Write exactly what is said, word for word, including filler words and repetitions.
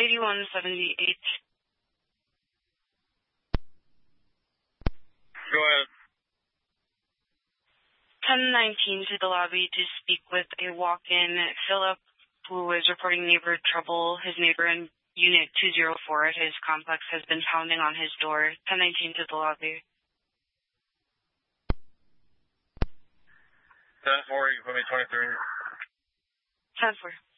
eighty-one seventy-eight. Go ahead. ten nineteen to the lobby to speak with a walk-in. Philip, who is reporting neighbor trouble. His neighbor in Unit two oh four at his complex has been pounding on his door. ten nineteen to the lobby. ten four, you can put me twenty-three. ten four.